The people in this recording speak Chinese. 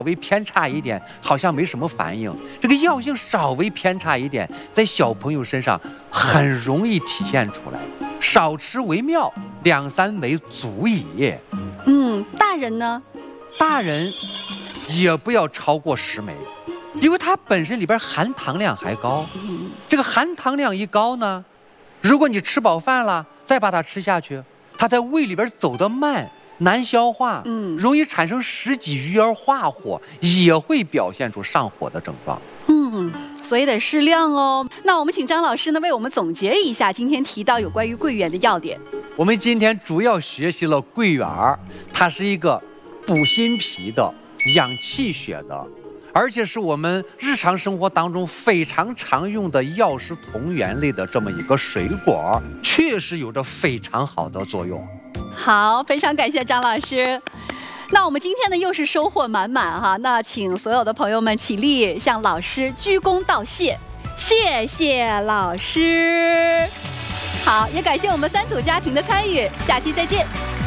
微偏差一点，好像没什么反应。这个药性稍微偏差一点，在小朋友身上很容易体现出来。少吃为妙，2、3枚足矣。 大人呢？ 大人也不要超过10枚，因为它本身里边含糖量还高。这个含糖量一高呢，如果你吃饱饭了，再把它吃下去，它在胃里边走得慢，难消化，容易产生食积鱼而化火，也会表现出上火的症状。 所以得适量哦。那我们请张老师呢为我们总结一下今天提到有关于桂圆的要点。 我们今天主要学习了桂圆，它是一个补心脾的、养气血的，而且是我们日常生活当中非常常用的药食同源类的这么一个水果，确实有着非常好的作用。 好，非常感谢张老师。那我们今天呢又是收获满满哈，那请所有的朋友们起立向老师鞠躬道谢，谢谢老师。好，也感谢我们3组家庭的参与，下期再见。